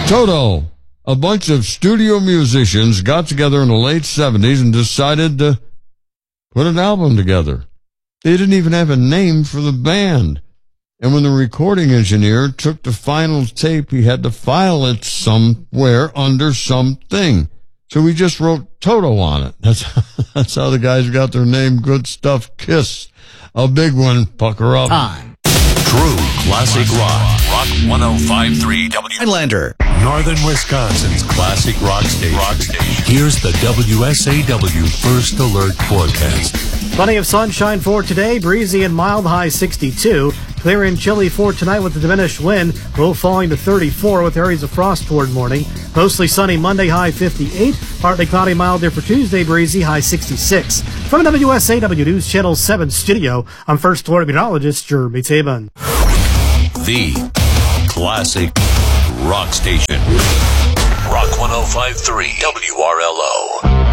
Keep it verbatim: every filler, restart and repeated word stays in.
Toto, a bunch of studio musicians got together in the late seventies and decided to put an album together. They didn't even have a name for the band. And when the recording engineer took the final tape, he had to file it somewhere under something. So we just wrote Toto on it. That's, that's how the guys got their name. Good stuff. Kiss. A big one. Pucker up. Time. True classic rock. Rock one oh five point three W. Highlander. Northern Wisconsin's classic rock station. Rock station. Here's the W S A W First Alert forecast. Plenty of sunshine for today. Breezy and mild, high sixty-two. Clear and chilly for tonight with the diminished wind. Low falling to thirty-four with areas of frost toward morning. Mostly sunny Monday, high fifty-eight. Partly cloudy, mild there for Tuesday. Breezy, high sixty-six. From the W S A W News Channel seven studio, I'm First Alert meteorologist Jeremy Taban. The classic rock station. Rock one oh five point three W R L O.